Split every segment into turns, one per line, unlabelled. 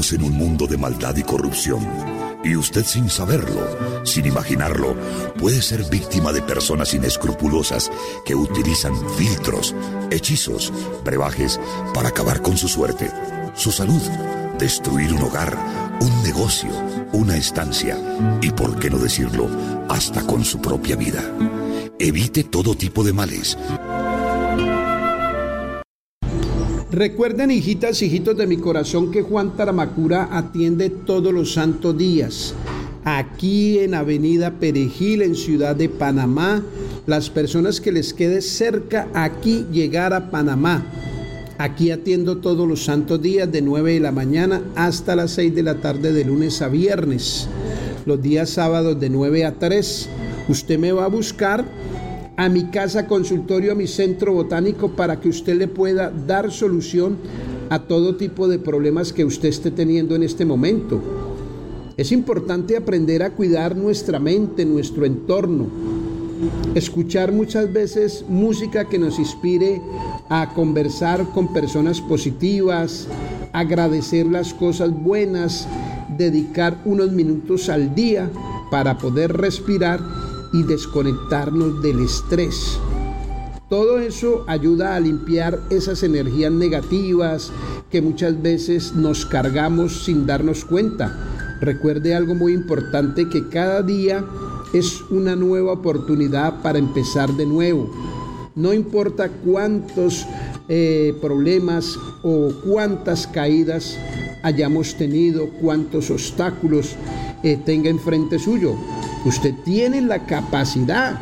Vivimos en un mundo de maldad y corrupción. Y usted, sin saberlo, sin imaginarlo, puede ser víctima de personas inescrupulosas que utilizan filtros, hechizos, brebajes para acabar con su suerte, su salud, destruir un hogar, un negocio, una estancia y, por qué no decirlo, hasta con su propia vida. Evite todo tipo de males.
Recuerden, hijitas, hijitos de mi corazón, que Juan Taramacura atiende todos los santos días. Aquí en Avenida Perejil, en Ciudad de Panamá. Las personas que les quede cerca, aquí llegar a Panamá. Aquí atiendo todos los santos días de 9 de la mañana hasta las 6 de la tarde de lunes a viernes. Los días sábados de 9 a 3. Usted me va a buscar a mi casa consultorio, a mi centro botánico, para que usted le pueda dar solución a todo tipo de problemas que usted esté teniendo en este momento. Es importante aprender a cuidar nuestra mente, nuestro entorno, escuchar muchas veces música que nos inspire a conversar con personas positivas, agradecer las cosas buenas, dedicar unos minutos al día para poder respirar y desconectarnos del estrés. Todo eso ayuda a limpiar esas energías negativas que muchas veces nos cargamos sin darnos cuenta. Recuerde algo muy importante, que cada día es una nueva oportunidad para empezar de nuevo. No importa cuántos problemas o cuántas caídas hayamos tenido, cuántos obstáculos tenga enfrente suyo. Usted tiene la capacidad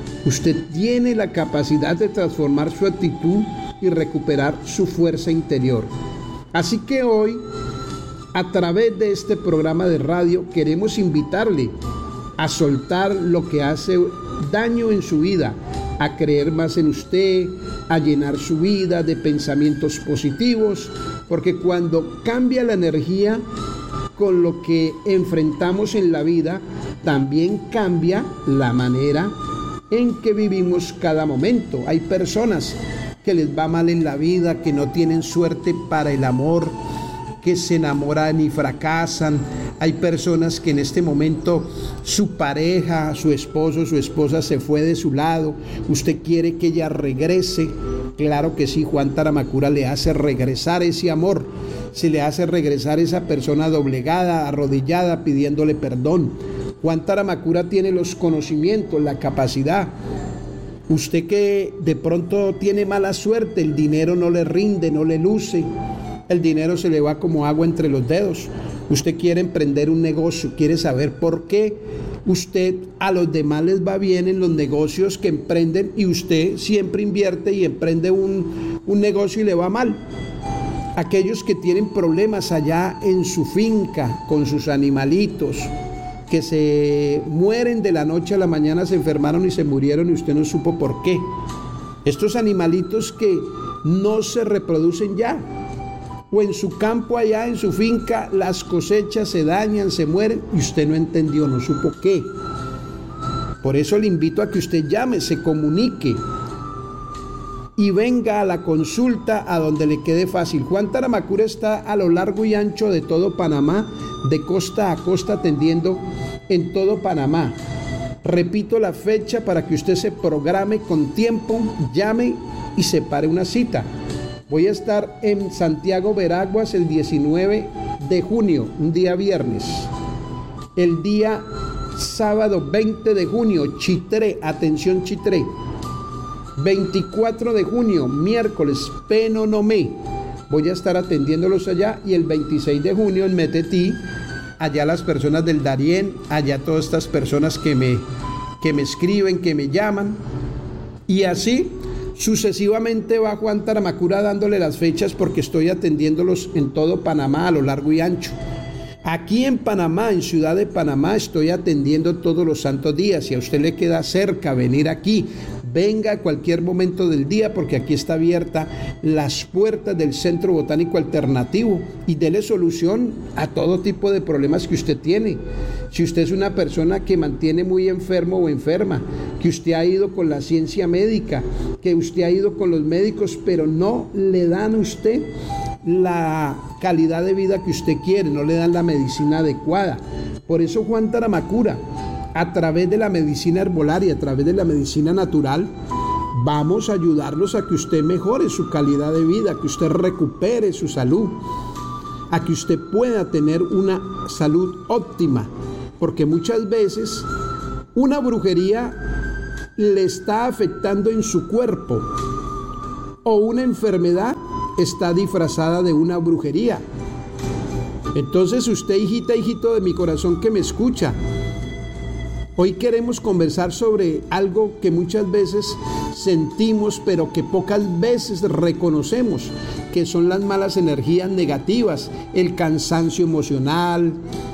de transformar su actitud y recuperar su fuerza interior. Así que hoy, a través de este programa de radio, queremos invitarle a soltar lo que hace daño en su vida, a creer más en usted, a llenar su vida de pensamientos positivos, porque cuando cambia la energía con lo que enfrentamos en la vida, también cambia la manera en que vivimos cada momento. Hay personas que les va mal en la vida, que no tienen suerte para el amor, que se enamoran y fracasan. Hay personas que en este momento su pareja, su esposo, su esposa se fue de su lado. Usted quiere que ella regrese. Claro que sí, Juan Taramacura le hace regresar ese amor. Se le hace regresar esa persona doblegada, arrodillada, pidiéndole perdón. Juan Taramacura tiene los conocimientos, la capacidad. Usted que de pronto tiene mala suerte, el dinero no le rinde, no le luce, el dinero se le va como agua entre los dedos. Usted quiere emprender un negocio, quiere saber por qué usted a los demás les va bien en los negocios que emprenden y usted siempre invierte y emprende un negocio y le va mal. Aquellos que tienen problemas allá en su finca con sus animalitos, que se mueren de la noche a la mañana, se enfermaron y se murieron y usted no supo por qué. Estos animalitos que no se reproducen ya, o en su campo allá, en su finca, las cosechas se dañan, se mueren y usted no entendió, no supo qué. Por eso le invito a que usted llame, se comunique y venga a la consulta a donde le quede fácil. Juan Taramacura está a lo largo y ancho de todo Panamá, de costa a costa, atendiendo en todo Panamá. Repito la fecha para que usted se programe con tiempo, llame y separe una cita. Voy a estar en Santiago Veraguas el 19 de junio, un día viernes. El día sábado 20 de junio, Chitré, atención Chitré. 24 de junio, miércoles, Penonomé. Voy a estar atendiéndolos allá. Y el 26 de junio en Metetí, allá las personas del Darién, allá todas estas personas que me escriben, que me llaman. Y así sucesivamente va Juan Taramacura dándole las fechas, porque estoy atendiéndolos en todo Panamá, a lo largo y ancho. Aquí en Panamá, en Ciudad de Panamá, estoy atendiendo todos los santos días. Si a usted le queda cerca venir aquí, venga a cualquier momento del día, porque aquí está abierta las puertas del Centro Botánico Alternativo, y dele solución a todo tipo de problemas que usted tiene. Si usted es una persona que mantiene muy enfermo o enferma, que usted ha ido con la ciencia médica, que usted ha ido con los médicos, pero no le dan a usted la calidad de vida que usted quiere, no le dan la medicina adecuada. Por eso Juan Taramakura, a través de la medicina herbolaria, a través de la medicina natural, vamos a ayudarlos a que usted mejore su calidad de vida, que usted recupere su salud, a que usted pueda tener una salud óptima, porque muchas veces una brujería le está afectando en su cuerpo o una enfermedad está disfrazada de una brujería. Entonces usted, hijita, hijito de mi corazón que me escucha, hoy queremos conversar sobre algo que muchas veces sentimos, pero que pocas veces reconocemos, que son las malas energías negativas, el cansancio emocional,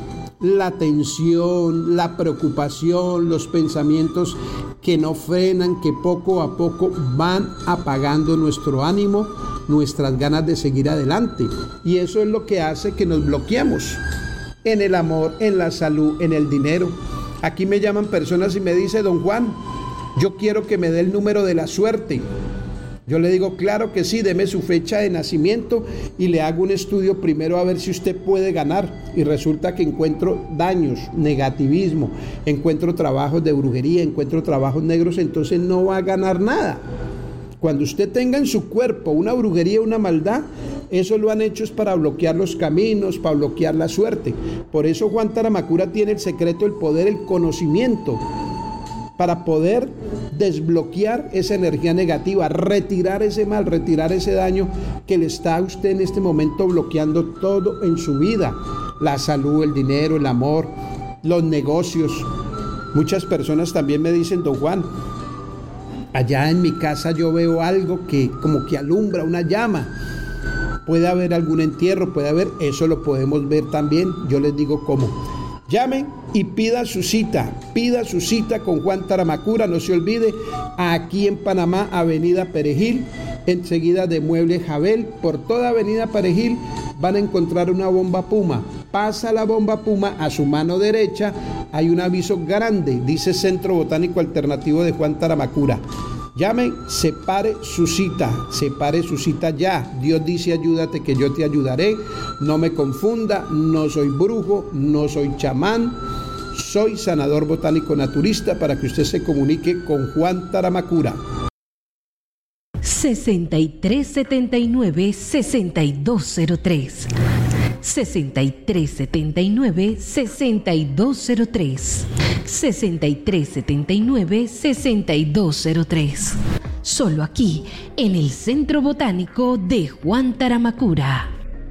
la tensión, la preocupación, los pensamientos que no frenan, que poco a poco van apagando nuestro ánimo, nuestras ganas de seguir adelante. Y eso es lo que hace que nos bloqueemos en el amor, en la salud, en el dinero. Aquí me llaman personas y me dice: don Juan, yo quiero que me dé el número de la suerte. Yo le digo: claro que sí, deme su fecha de nacimiento y le hago un estudio primero a ver si usted puede ganar. Y resulta que encuentro daños, negativismo, encuentro trabajos de brujería, encuentro trabajos negros, entonces no va a ganar nada. Cuando usted tenga en su cuerpo una brujería, una maldad, eso lo han hecho es para bloquear los caminos, para bloquear la suerte. Por eso Juan Taramakura tiene el secreto, el poder, el conocimiento, para poder desbloquear esa energía negativa, retirar ese mal, retirar ese daño que le está a usted en este momento bloqueando todo en su vida. La salud, el dinero, el amor, los negocios. Muchas personas también me dicen: don Juan, allá en mi casa yo veo algo que como que alumbra, una llama. Puede haber algún entierro, puede haber, eso lo podemos ver también. Yo les digo cómo. Llamen y pida su cita con Juan Taramakura, no se olvide, aquí en Panamá, Avenida Perejil, enseguida de Muebles Jabel, por toda Avenida Perejil van a encontrar una bomba Puma. Pasa la bomba Puma, a su mano derecha hay un aviso grande, dice Centro Botánico Alternativo de Juan Taramakura. Llamen, separe su cita ya. Dios dice: ayúdate que yo te ayudaré. No me confunda, no soy brujo, no soy chamán, soy sanador botánico naturista, para que usted se comunique con Juan Taramakura.
6379-6203 6379-6203 6379-6203. Solo aquí, en el Centro Botánico de Juan Taramakura.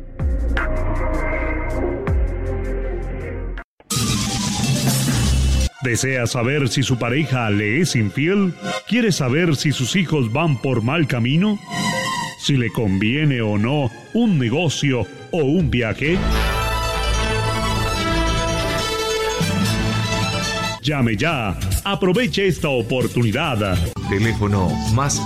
¿Desea saber si su pareja le es infiel? ¿Quiere saber si sus hijos van por mal camino? ¿Si le conviene o no un negocio o un viaje? Llame ya. Aproveche esta oportunidad.
Teléfono más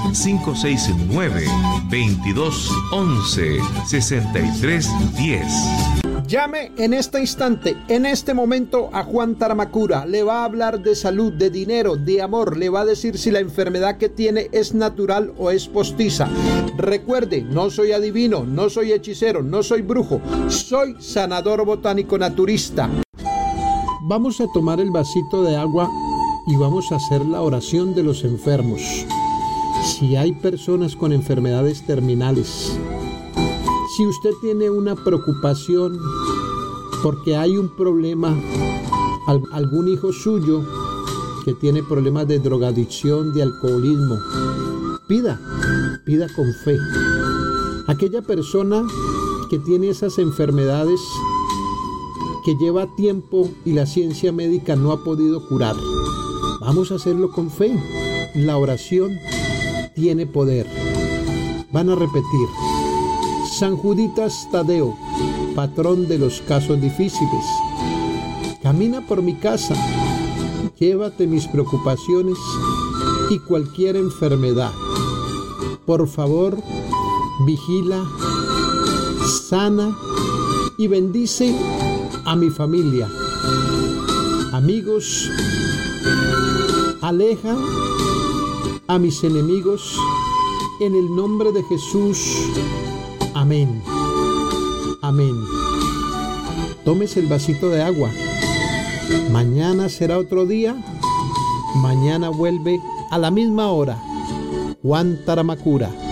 569-2211-6310.
Llame en este instante, en este momento, a Juan Taramakura. Le va a hablar de salud, de dinero, de amor. Le va a decir si la enfermedad que tiene es natural o es postiza. Recuerde, no soy adivino, no soy hechicero, no soy brujo. Soy sanador botánico naturista. Vamos a tomar el vasito de agua y vamos a hacer la oración de los enfermos. Si hay personas con enfermedades terminales, si usted tiene una preocupación porque hay un problema, algún hijo suyo que tiene problemas de drogadicción, de alcoholismo, pida con fe. Aquella persona que tiene esas enfermedades que lleva tiempo y la ciencia médica no ha podido curar, vamos a hacerlo con fe. La oración tiene poder. Van a repetir: San Juditas Tadeo, patrón de los casos difíciles, camina por mi casa, llévate mis preocupaciones y cualquier enfermedad. Por favor, vigila, sana y bendice a mi familia. Amigos, aleja a mis enemigos en el nombre de Jesús. Amén. Amén. Tómese el vasito de agua. Mañana será otro día. Mañana vuelve a la misma hora. Juan Taramacura.